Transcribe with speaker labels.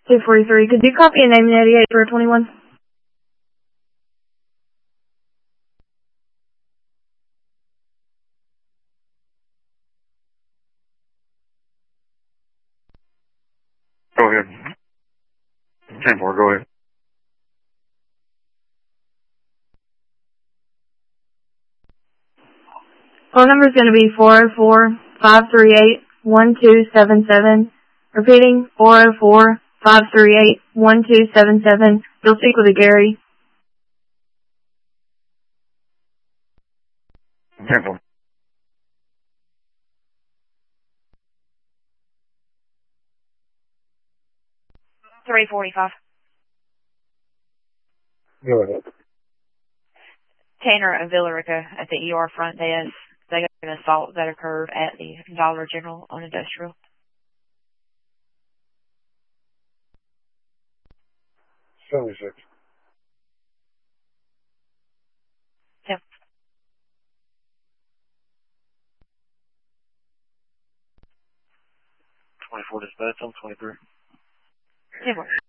Speaker 1: 243. Could you copy a name in 88 for 21?
Speaker 2: Go ahead. 10-4, go ahead.
Speaker 1: Phone number is going to be 404-538-1277. Repeating, 404-538-1277. You'll speak with a Gary.
Speaker 2: 10-4.
Speaker 3: $345.
Speaker 2: Go ahead.
Speaker 3: Tanner and Villarica at the ER front desk. They got an assault that occurred at the Dollar General on Industrial.
Speaker 2: 76.
Speaker 3: Yep.
Speaker 2: 24 dispatch on 23.
Speaker 3: 10-4.